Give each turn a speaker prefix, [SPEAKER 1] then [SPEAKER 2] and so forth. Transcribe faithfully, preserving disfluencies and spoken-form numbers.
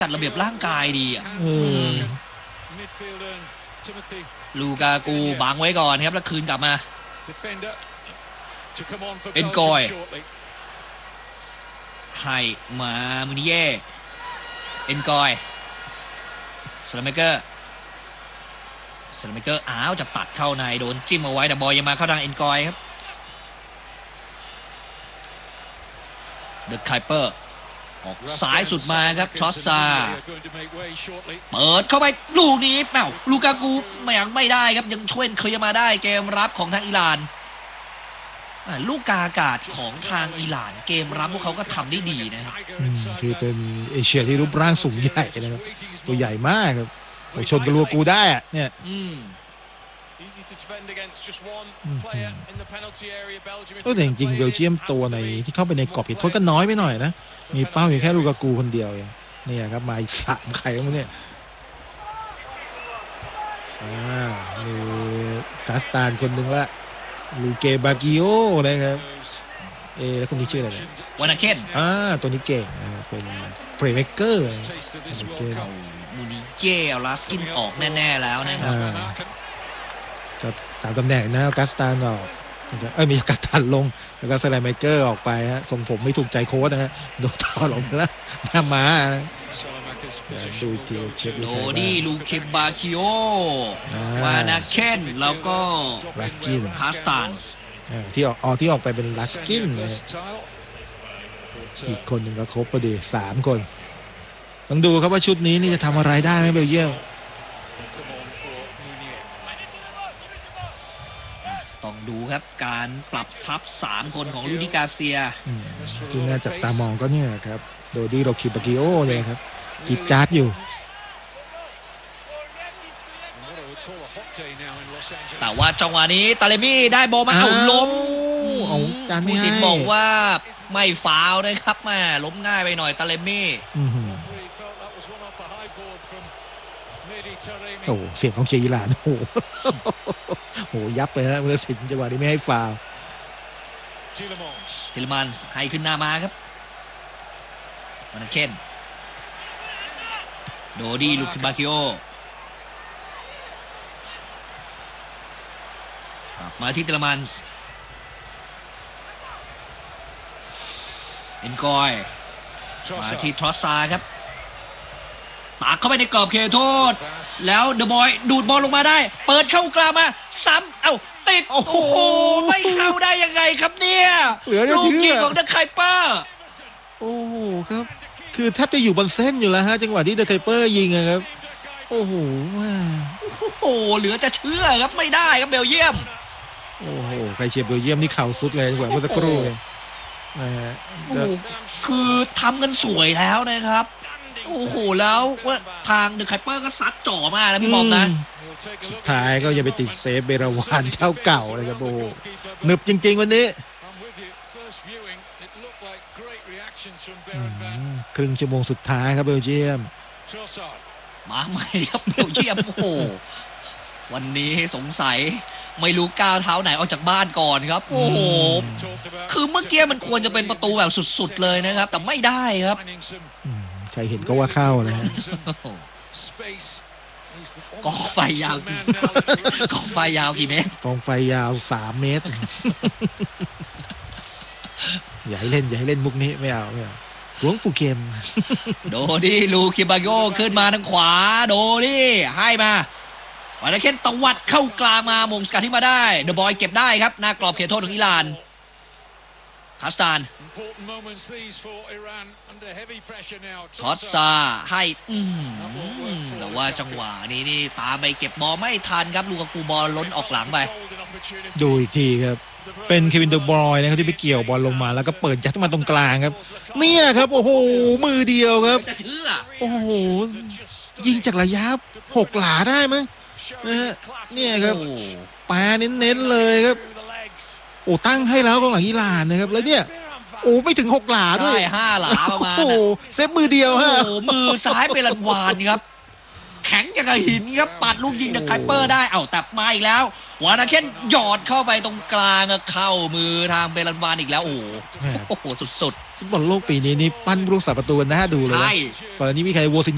[SPEAKER 1] จัดระเบียบร่างกายดีอ่ะลูกากูบังไว้ก่อนครับแล้วคืนกลับมาเอ็นกอยให้มามูนิเย่เอ็นกอยสแลมเมเกอร์สแลมเมเกอร์อ้าวจะตัดเข้าในโดนจิ้มเอาไว้แต่บอลยังมาเข้าทางเอ็นกอยครับเดอะไคเปอร์ออกซ้ายสุดมาครับทรอสซาเปิดเข้าไปลูกนี้แมวลูกากูไม่ยังไม่ได้ครับยังช่วยเคลียร์มาได้เกมรับของทางอิหร่านลูกกาอากาศของทางอิหร่านเกมรับพวกเขาก็ทำได้ดีนะครับ
[SPEAKER 2] คือเป็นเอเชียที่รูปร่างสูงใหญ่นะครับตัวใหญ่มากครับชนกับลูกากูได้อะเนี่ยก็แต่จริงๆเบลเยียมตัวในที่เข้าไปในกรอบเขตโทษก็น้อยไปหน่อยนะมีเป้าอยู่แค่ลูกากูคนเดียวเองนี่ครับมาอีกสามใครวะเนี่ยอ่ามีคาสตานคนหนึ่งละลูเกบากิโอนะครับเอแล้วคนนี้ชื่ออะไรเนี่
[SPEAKER 1] ยวานาเคน
[SPEAKER 2] อ่าตัวนี้เก่งนะครับเป็นเพลย์เมคเกอร์
[SPEAKER 1] มูนิเย่เอาลาสกินออกแน่ๆแล้วนะครับ
[SPEAKER 2] ก็ตามตำแหน่งนะกัสตานออกเอ้ยมีกัสตานลงแล้วก็สไลด์เมเกอร์ออกไปฮะทรงผมไม่ถูกใจโค้ชนะฮะโดนต่อลงแล้วหน้าม้าดูทีเช็คดู
[SPEAKER 1] โดนี่ลูเคบาคิโอวานาเคนแล้วก็
[SPEAKER 2] ลัสกิน
[SPEAKER 1] คาสตาน
[SPEAKER 2] ที่ออกออกที่ออกไปเป็นลัสกินนะอีกคนหนึ่งก็ครบพอดีสามคนต้องดูครับว่าชุดนี้นี่จะทำอะไรได้ไหมเบลเยียม
[SPEAKER 1] ต้องดูครับการปรับทับสามคนของลูดิกาเซีย
[SPEAKER 2] ที่น่าจับตามองก็เนี่ยครับโดดี้โรคิบากิโอเลยครับจิตจัดอยู่
[SPEAKER 1] แต่ว่าจังหวะนี้ตาเลมี่ได้บอลมาเอาล้มผู้สินบอกว่าไม่ฟาวล์นะครับแม่ล้มง่ายไปหน่อยตาเลมี่
[SPEAKER 2] โอ้เสียงของเชียร์อิหร่านโอ้โหยับเลยฮะมุลสินจังหวะนี้ไม่ให้ฟาวล์
[SPEAKER 1] จิลมันส์ให้ขึ้นหน้ามาครับวานาเคนโดดี้ลูคิบาคิโอกลับมาที่จิลมันส์เอ็นกอยมาที่ทรอสซาครับตากเข้าไปในกรอบเขตโทษแล้วเดอะบอยดูดบอลลงมาได้เปิดเข้ากลางมาซ้ำเอ้าติดโอ้โหไม่เข้าได้ยังไงครับเนี่ยลูกยิงของเดอะไคเปอร์
[SPEAKER 2] โอ้โหครับคือแทบจะอยู่บนเส้นอยู่แล้วฮะจังหวะที่เดอะไคเปอร์ยิงครับโอ้โห
[SPEAKER 1] โอ้โหเหลือจะเชื่อครับไม่ได้ครับเบลเยียม
[SPEAKER 2] โอ้โหใครเชียร์เบลเยียมนี่เข่าสุดเลยกว่าเมื่อสักครู่เลยนะฮะ
[SPEAKER 1] คือทำกันสวยแล้วนะครับโอ้โหแล้วว่าทางเดอะไคเปอร์ก็ซัดจ่อมากนะพี่บอมนะ
[SPEAKER 2] สุดท้ายก็อย่าไปติดเซฟเบรวานเจ้าเก่าเลยครับโอ้หนึบจริงๆวันนี้ครึ่งชั่วโมงสุดท้ายครับเบลเยียม
[SPEAKER 1] มาใหม่ครับเบลเยียมโอ้โหวันนี้สงสัยไม่รู้ก้าวเท้าไหนออกจากบ้านก่อนครับโอ้โหคือเมื่อกี้มันควรจะเป็นประตูแบบสุดๆเลยนะครับแต่ไม่ได้ครับ
[SPEAKER 2] ใครเห็นก็ว่าเข้านะฮะ
[SPEAKER 1] กองไฟยาวกี่กองไฟยาวกี่เมตร
[SPEAKER 2] กองไฟยาวสามเมตรอย่าให้เล่นอย่าให้เล่นมุกนี้ไม่เอาไม่เอาหลวงปู่เข็ม
[SPEAKER 1] โดดี้ลูคิบาโยขึ้นมาทางขวาโดดี้ให้มาวานาเคนตวัดเข้ากลางมามงสกัดที่มาได้เดอะบอยเก็บได้ครับหน้ากรอบเขตโทษของอิหร่านคาสตานทอสซาให้แต่ว่าจังหวะนี้นี่ตามไปเก็บบอลไม่ทันครับลูกากูบอลล้นออกหลังไป
[SPEAKER 2] ดูอีกทีครับเป็นเควินเดอะบรอยน์นะครับที่ไปเกี่ยวบอลลงมาแล้วก็เปิดยัดมาตรงกลางครับเนี่ยครับโอ้โหมือเดียวครับ
[SPEAKER 1] จะเชื่อ
[SPEAKER 2] โอ้โหยิงจากระยะหกหลาได้ไหมนะฮะเนี่ยครับปาเน้นๆเลยครับโอ้ตั้งให้แล้วกองหลังอิหร่านนะครับแล้วเนี่ยโอ้ไม่ถึงหกหลาด้วย
[SPEAKER 1] ใช่ห้าหลาประมาณ
[SPEAKER 2] โอ้เซฟมือเดียวฮะ
[SPEAKER 1] โอ้มือซ้ายเป็นลันวานครับแข็งอย่างกับหินครับปัดลูกยิงเดอะไคเปอร์ได้เอ้าแต่มาอีกแล้ววานาเคนหยอดเข้าไปตรงกลางเข้ามือทางเบลันวานอีกแล้วโอ้โหสุดๆ
[SPEAKER 2] ฟุตบอลโลกปีนี้นี่ปั้นผู้รักษาประตูกันน่าดูเลยก่อนนี้มีใครโวซิน